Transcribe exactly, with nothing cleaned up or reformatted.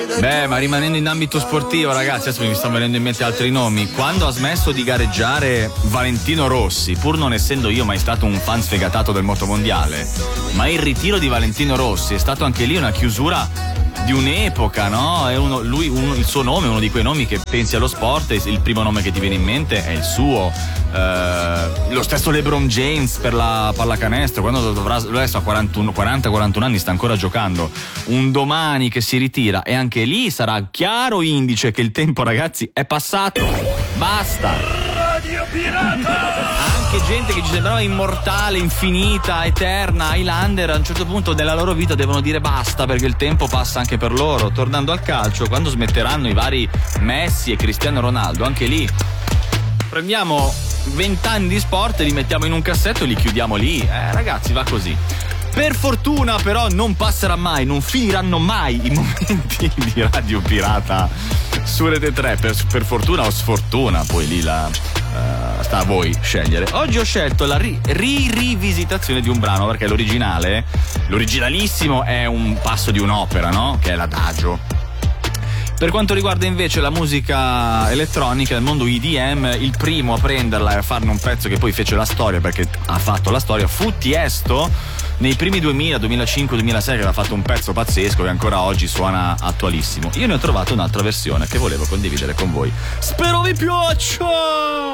Beh, ma rimanendo in ambito sportivo, ragazzi, adesso mi stanno venendo in mente altri nomi. Quando ha smesso di gareggiare Valentino Rossi, pur non essendo io mai stato un fan sfegatato del motomondiale, ma il ritiro di Valentino Rossi è stato anche lì una chiusura di un'epoca, no? È uno, lui, uno, il suo nome è uno di quei nomi che pensi allo sport e il primo nome che ti viene in mente è il suo. Eh, lo stesso LeBron James per la pallacanestro, quando dovrà, adesso ha quaranta quarantuno anni, sta ancora giocando. Un domani che si ritira e anche lì sarà chiaro indice che il tempo, ragazzi, è passato. Basta. Radio Pirata! Anche gente che ci sembrava immortale, infinita, eterna, Highlander, a un certo punto della loro vita devono dire basta, perché il tempo passa anche per loro. Tornando al calcio, quando smetteranno i vari Messi e Cristiano Ronaldo, anche lì prendiamo vent'anni di sport e li mettiamo in un cassetto e li chiudiamo lì. Eh, ragazzi, va così. Per fortuna però non passerà mai, non finiranno mai i momenti di Radio Pirata su Rete tre, per, per fortuna o sfortuna, poi lì la, uh, sta a voi scegliere. Oggi ho scelto la ri- rivisitazione di un brano, perché l'originale, l'originalissimo è un passo di un'opera, no? Che è l'Adagio. Per quanto riguarda invece la musica elettronica, il mondo E D M, il primo a prenderla e a farne un pezzo che poi fece la storia, perché ha fatto la storia, fu Tiesto nei primi duemila, duemilacinque, duemilasei, che aveva fatto un pezzo pazzesco che ancora oggi suona attualissimo. Io ne ho trovato un'altra versione che volevo condividere con voi. Spero vi piaccia!